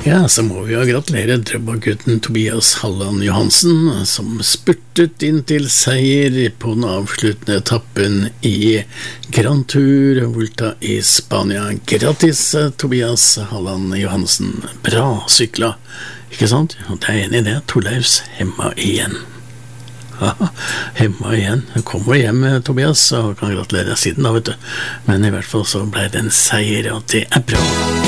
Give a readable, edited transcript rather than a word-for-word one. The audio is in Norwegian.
Ja, så må vi jo gratulere Drøbak-gutten Tobias Halland Johansen, som spurtet inn til seier på den avsluttende etappen i Grand Tour Volta i Spania. Grattis, Tobias Halland Johansen. Bra sykla, ikke sant? Og det er enig i det. Torleifs hemma igjen. Hemma igjen. Kom jo hjem, Tobias, og kan gratulere siden da, vet du. Men i hvert fall så ble det en seier, og det er bra.